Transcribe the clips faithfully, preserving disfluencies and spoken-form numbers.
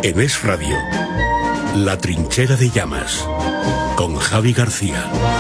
En Es Radio, La Trinchera de Llamas, con Javi García.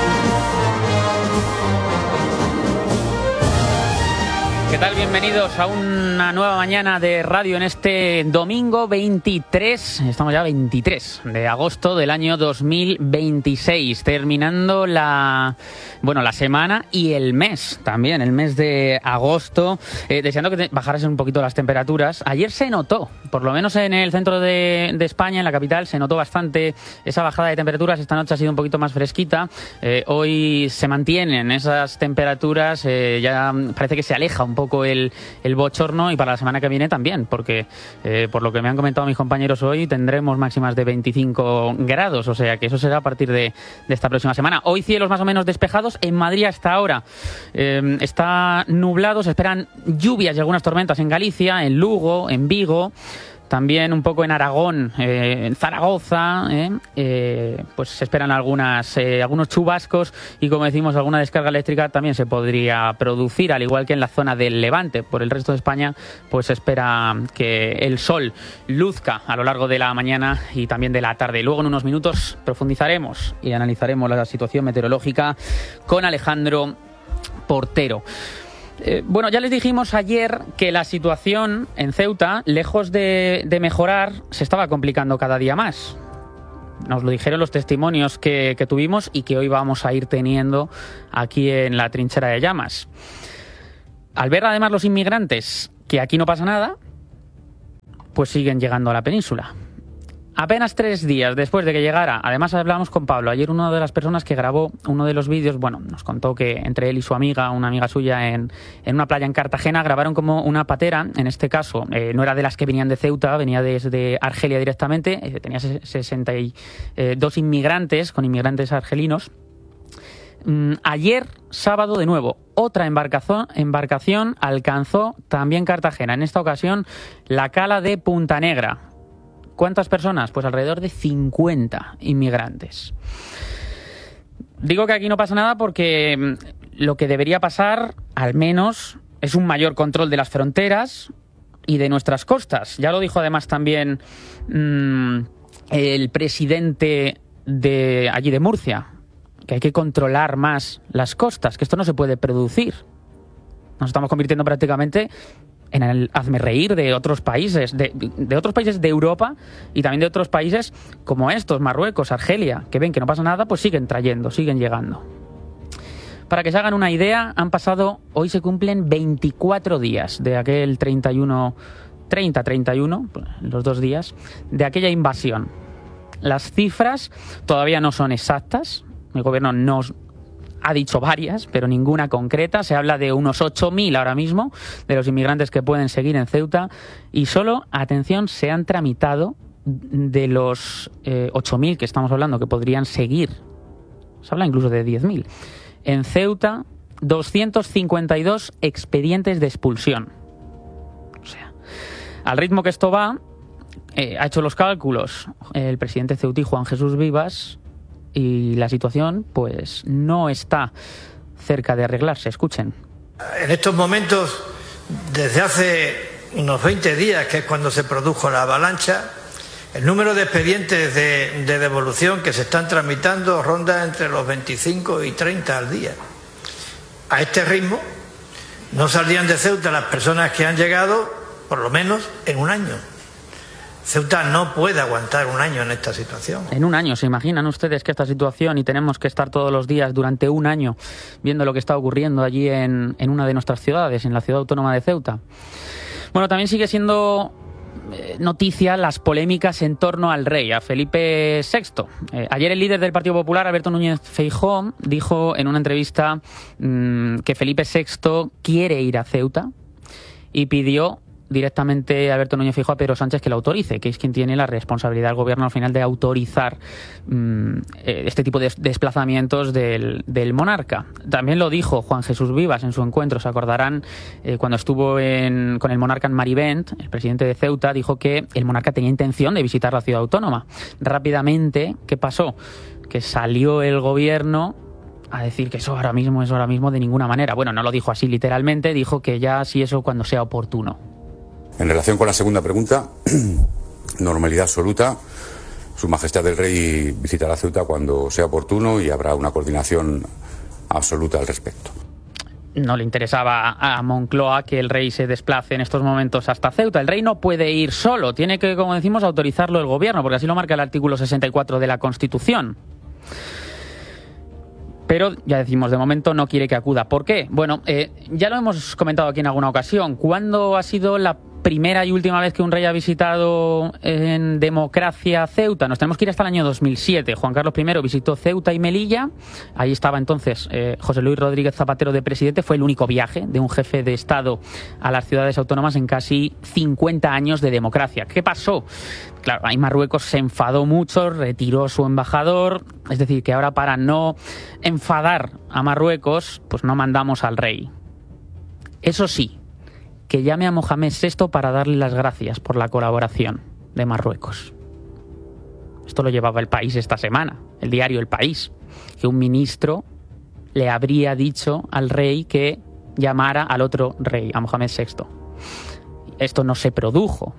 ¿Qué tal? Bienvenidos a una nueva mañana de radio en este domingo veintitrés, estamos ya veintitrés de agosto del año dos mil veintiséis, terminando la, bueno, la semana y el mes también, el mes de agosto, eh, deseando que te bajaran un poquito las temperaturas. Ayer se notó, por lo menos en el centro de, de España, en la capital, se notó bastante esa bajada de temperaturas. Esta noche ha sido un poquito más fresquita, eh, hoy se mantienen esas temperaturas, eh, ya parece que se aleja un poco el, el bochorno, y para la semana que viene también, porque eh, por lo que me han comentado mis compañeros hoy tendremos máximas de veinticinco grados, o sea que eso será a partir de, de esta próxima semana. Hoy cielos más o menos despejados, en Madrid hasta ahora eh, está nublado, se esperan lluvias y algunas tormentas en Galicia, en Lugo, en Vigo, también un poco en Aragón, eh, en Zaragoza, eh, eh, pues se esperan algunas, eh, algunos chubascos y, como decimos, alguna descarga eléctrica también se podría producir, al igual que en la zona del Levante. Por el resto de España, pues se espera que el sol luzca a lo largo de la mañana y también de la tarde. Luego, en unos minutos, profundizaremos y analizaremos la situación meteorológica con Alejandro Portero. Eh, bueno, ya les dijimos ayer que la situación en Ceuta, lejos de, de mejorar, se estaba complicando cada día más. Nos lo dijeron los testimonios que, que tuvimos y que hoy vamos a ir teniendo aquí en la Trinchera de Llamas. Al ver además los inmigrantes que aquí no pasa nada, pues siguen llegando a la península. Apenas tres días después de que llegara, además hablamos con Pablo, ayer una de las personas que grabó uno de los vídeos, bueno, nos contó que entre él y su amiga, una amiga suya en, en una playa en Cartagena, grabaron como una patera, en este caso eh, no era de las que venían de Ceuta, venía desde Argelia directamente, eh, tenía sesenta y dos inmigrantes, con inmigrantes argelinos. Mm, ayer, sábado, de nuevo, otra embarcación, embarcación alcanzó también Cartagena, en esta ocasión la cala de Punta Negra. ¿Cuántas personas? Pues alrededor de cincuenta inmigrantes. Digo que aquí no pasa nada porque lo que debería pasar, al menos, es un mayor control de las fronteras y de nuestras costas. Ya lo dijo además también mmm, el presidente de allí de Murcia, que hay que controlar más las costas, que esto no se puede producir. Nos estamos convirtiendo prácticamente en el hazmerreír de otros países, de, de otros países de Europa y también de otros países como estos, Marruecos, Argelia, que ven que no pasa nada, pues siguen trayendo, siguen llegando. Para que se hagan una idea, han pasado, hoy se cumplen veinticuatro días de aquel treinta y uno, treinta, treinta y uno, los dos días, de aquella invasión. Las cifras todavía no son exactas, el gobierno no ha dicho varias, pero ninguna concreta. Se habla de unos ocho mil ahora mismo, de los inmigrantes que pueden seguir en Ceuta, y solo, atención, se han tramitado de los eh, ocho mil que estamos hablando, que podrían seguir, se habla incluso de diez mil. En Ceuta, doscientos cincuenta y dos expedientes de expulsión. O sea, al ritmo que esto va, eh, ha hecho los cálculos el presidente ceutí, Juan Jesús Vivas, y la situación pues no está cerca de arreglarse. Escuchen. En estos momentos, desde hace unos veinte días, que es cuando se produjo la avalancha, el número de expedientes de, de devolución que se están tramitando ronda entre los veinticinco y treinta al día. A este ritmo no saldrían de Ceuta las personas que han llegado por lo menos en un año. Ceuta no puede aguantar un año en esta situación. En un año, ¿se imaginan ustedes que esta situación, y tenemos que estar todos los días durante un año viendo lo que está ocurriendo allí en, en una de nuestras ciudades, en la ciudad autónoma de Ceuta? Bueno, también sigue siendo eh, noticia las polémicas en torno al rey, a Felipe sexto. Eh, ayer el líder del Partido Popular, Alberto Núñez Feijóo, dijo en una entrevista mmm, que Felipe sexto quiere ir a Ceuta y pidió directamente a Alberto Núñez Feijóo a Pedro Sánchez que lo autorice, que es quien tiene la responsabilidad del gobierno al final de autorizar mmm, este tipo de desplazamientos del, del monarca. También lo dijo Juan Jesús Vivas en su encuentro, se acordarán, eh, cuando estuvo en, con el monarca en Marivent, el presidente de Ceuta dijo que el monarca tenía intención de visitar la ciudad autónoma. Rápidamente, ¿qué pasó? Que salió el gobierno a decir que eso ahora mismo, eso ahora mismo de ninguna manera. Bueno, no lo dijo así literalmente, dijo que ya sí, eso cuando sea oportuno. En relación con la segunda pregunta, normalidad absoluta. Su Majestad el Rey visitará Ceuta cuando sea oportuno y habrá una coordinación absoluta al respecto. No le interesaba a Moncloa que el rey se desplace en estos momentos hasta Ceuta. El rey no puede ir solo, tiene que, como decimos, autorizarlo el gobierno, porque así lo marca el artículo sesenta y cuatro de la Constitución. Pero, ya decimos, de momento no quiere que acuda. ¿Por qué? Bueno, eh, ya lo hemos comentado aquí en alguna ocasión. ¿Cuándo ha sido la primera y última vez que un rey ha visitado en democracia Ceuta? Nos tenemos que ir hasta el año dos mil siete. Juan Carlos primero visitó Ceuta y Melilla. Ahí estaba entonces eh, José Luis Rodríguez Zapatero de presidente. Fue el único viaje de un jefe de Estado a las ciudades autónomas en casi cincuenta años de democracia. ¿Qué pasó? Claro, ahí Marruecos se enfadó mucho, retiró su embajador. Es decir, que ahora, para no enfadar a Marruecos, pues no mandamos al rey. Eso sí, que llame a Mohamed sexto para darle las gracias por la colaboración de Marruecos. Esto lo llevaba El País esta semana, el diario El País, que un ministro le habría dicho al rey que llamara al otro rey, a Mohamed sexto. Esto no se produjo.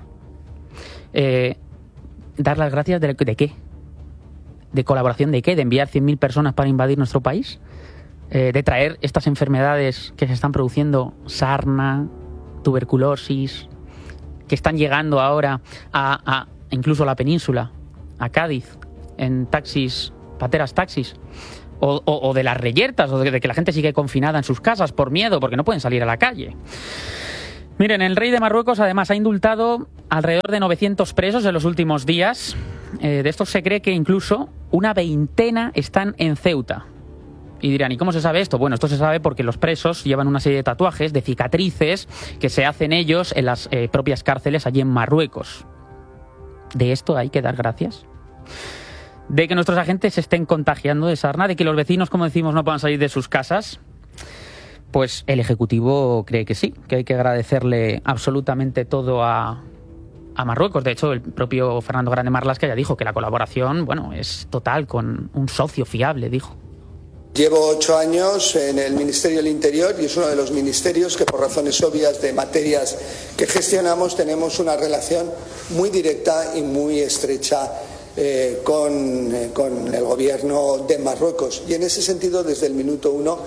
Eh, ¿Dar las gracias de, de qué? ¿De colaboración de qué? ¿De enviar cien mil personas para invadir nuestro país? Eh, ¿De traer estas enfermedades que se están produciendo, sarna, tuberculosis, que están llegando ahora a, a incluso a la península, a Cádiz, en taxis, pateras taxis, o, o, o de las reyertas, o de, de que la gente sigue confinada en sus casas por miedo, porque no pueden salir a la calle? Miren, el rey de Marruecos además ha indultado alrededor de novecientos presos en los últimos días. Eh, de estos se cree que incluso una veintena están en Ceuta. Y dirán, ¿y cómo se sabe esto? Bueno, esto se sabe porque los presos llevan una serie de tatuajes, de cicatrices, que se hacen ellos en las eh, propias cárceles allí en Marruecos. ¿De esto hay que dar gracias? ¿De que nuestros agentes se estén contagiando de sarna? ¿De que los vecinos, como decimos, no puedan salir de sus casas? Pues el Ejecutivo cree que sí, que hay que agradecerle absolutamente todo a, a Marruecos. De hecho, el propio Fernando Grande Marlaska ya dijo que la colaboración, bueno, es total, con un socio fiable, dijo. Llevo ocho años en el Ministerio del Interior y es uno de los ministerios que, por razones obvias de materias que gestionamos, tenemos una relación muy directa y muy estrecha eh, con, eh, con el gobierno de Marruecos. Y en ese sentido, desde el minuto uno,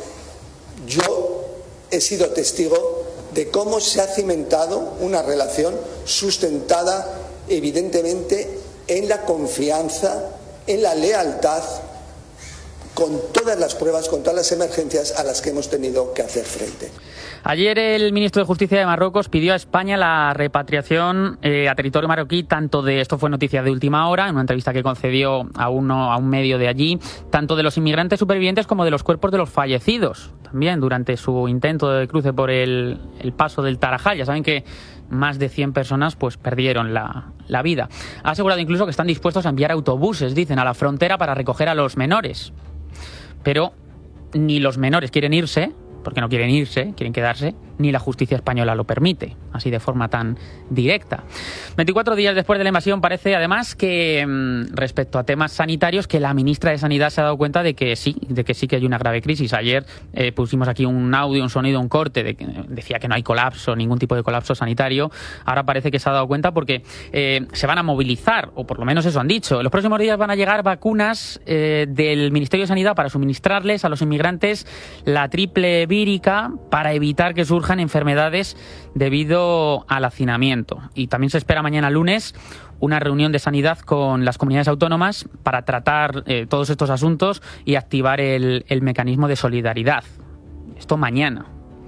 yo he sido testigo de cómo se ha cimentado una relación sustentada evidentemente en la confianza, en la lealtad, con todas las pruebas, con todas las emergencias a las que hemos tenido que hacer frente. Ayer el ministro de Justicia de Marruecos pidió a España la repatriación eh, a territorio marroquí, tanto de, esto fue noticia de última hora, en una entrevista que concedió a, uno, a un medio de allí, tanto de los inmigrantes supervivientes como de los cuerpos de los fallecidos, también durante su intento de cruce por el, el paso del Tarajal. Ya saben que más de cien personas pues perdieron la, la vida. Ha asegurado incluso que están dispuestos a enviar autobuses, dicen, a la frontera para recoger a los menores. Pero ni los menores quieren irse, porque no quieren irse, quieren quedarse, ni la justicia española lo permite, así de forma tan directa. veinticuatro días después de la invasión, parece además que respecto a temas sanitarios, que la ministra de Sanidad se ha dado cuenta de que sí, de que sí que hay una grave crisis. Ayer eh, pusimos aquí un audio, un sonido, un corte, de que decía que no hay colapso, ningún tipo de colapso sanitario. Ahora parece que se ha dado cuenta porque eh, se van a movilizar, o por lo menos eso han dicho. En los próximos días van a llegar vacunas eh, del Ministerio de Sanidad para suministrarles a los inmigrantes la triple vírica para evitar que surjan enfermedades debido al hacinamiento. Y también se espera mañana lunes una reunión de sanidad con las comunidades autónomas para tratar eh, todos estos asuntos y activar el, el mecanismo de solidaridad. Esto mañana.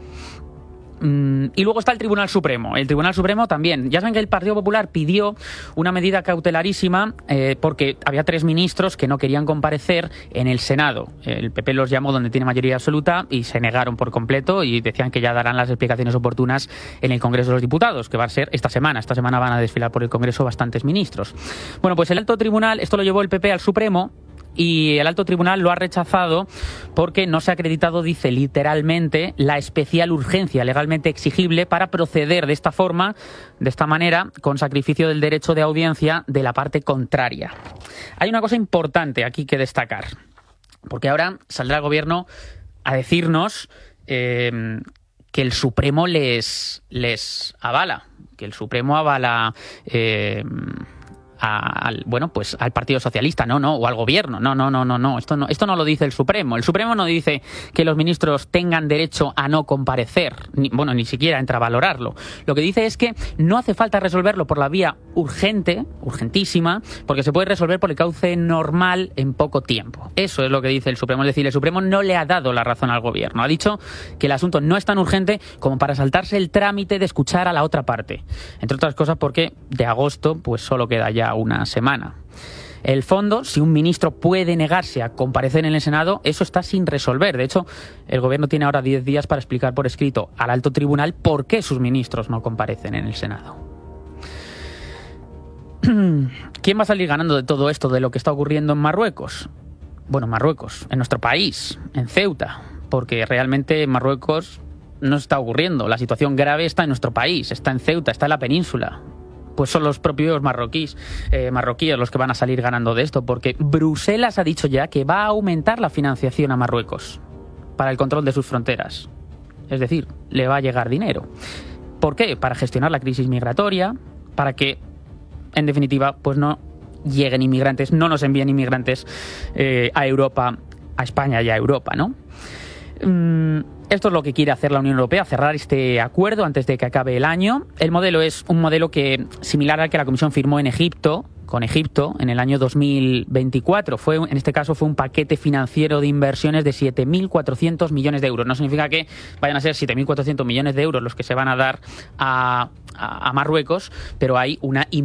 Y luego está el Tribunal Supremo. El Tribunal Supremo también. Ya saben que el Partido Popular pidió una medida cautelarísima eh, porque había tres ministros que no querían comparecer en el Senado. El P P los llamó donde tiene mayoría absoluta y se negaron por completo y decían que ya darán las explicaciones oportunas en el Congreso de los Diputados, que va a ser esta semana. Esta semana van a desfilar por el Congreso bastantes ministros. Bueno, pues el Alto Tribunal, esto lo llevó el P P al Supremo, y el Alto Tribunal lo ha rechazado porque no se ha acreditado, dice literalmente, la especial urgencia legalmente exigible para proceder de esta forma, de esta manera, con sacrificio del derecho de audiencia de la parte contraria. Hay una cosa importante aquí que destacar, porque ahora saldrá el Gobierno a decirnos eh, que el Supremo les, les avala, que el Supremo avala... Eh, a, al, bueno, pues al Partido Socialista, no, no, o al gobierno. No, no, no, no, no. Esto no, esto no lo dice el Supremo. El Supremo no dice que los ministros tengan derecho a no comparecer, ni, bueno, ni siquiera entra a valorarlo. Lo que dice es que no hace falta resolverlo por la vía urgente, urgentísima, porque se puede resolver por el cauce normal en poco tiempo. Eso es lo que dice el Supremo. Es decir, el Supremo no le ha dado la razón al gobierno. Ha dicho que el asunto no es tan urgente como para saltarse el trámite de escuchar a la otra parte. Entre otras cosas porque de agosto pues solo queda ya una semana. El fondo, si un ministro puede negarse a comparecer en el Senado, eso está sin resolver. De hecho, el gobierno tiene ahora diez días para explicar por escrito al alto tribunal por qué sus ministros no comparecen en el Senado. ¿Quién va a salir ganando de todo esto, de lo que está ocurriendo en Marruecos? Bueno, en Marruecos, en nuestro país, en Ceuta, porque realmente en Marruecos no está ocurriendo. La situación grave está en nuestro país, está en Ceuta, está en la península. Pues son los propios marroquíes, eh, marroquíes los que van a salir ganando de esto, porque Bruselas ha dicho ya que va a aumentar la financiación a Marruecos para el control de sus fronteras. Es decir, le va a llegar dinero. ¿Por qué? Para gestionar la crisis migratoria, para que, en definitiva, pues no lleguen inmigrantes, no nos envíen inmigrantes eh, a Europa, a España y a Europa, ¿no? Mm, Esto es lo que quiere hacer la Unión Europea, cerrar este acuerdo antes de que acabe el año. El modelo es un modelo que similar al que la Comisión firmó en Egipto, con Egipto, en el año dos mil veinticuatro. Fue, en este caso fue un paquete financiero de inversiones de siete mil cuatrocientos millones de euros. No significa que vayan a ser siete mil cuatrocientos millones de euros los que se van a dar a, a, a Marruecos, pero hay una